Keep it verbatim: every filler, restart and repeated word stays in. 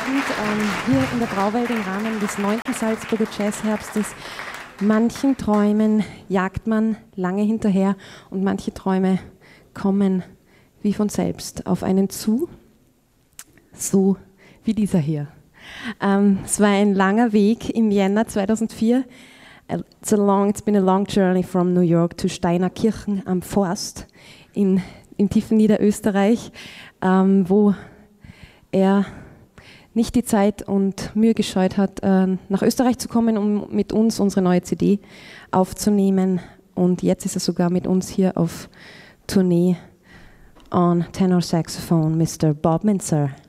Abend ähm, hier in der Brauwelt im Rahmen des neunten Salzburger Jazzherbstes. Manchen Träumen jagt man lange hinterher und manche Träume kommen wie von selbst auf einen zu, so wie dieser hier. Ähm, es war ein langer Weg im Jänner zweitausendvier. It's, a long, it's been a long journey from New York to Steinerkirchen am Forst in, im tiefen Niederösterreich, ähm, wo er nicht die Zeit und Mühe gescheut hat, äh, nach Österreich zu kommen, um mit uns unsere neue C D aufzunehmen. Und jetzt ist er sogar mit uns hier auf Tournee on Tenor Saxophone, Mister Bob Mintzer.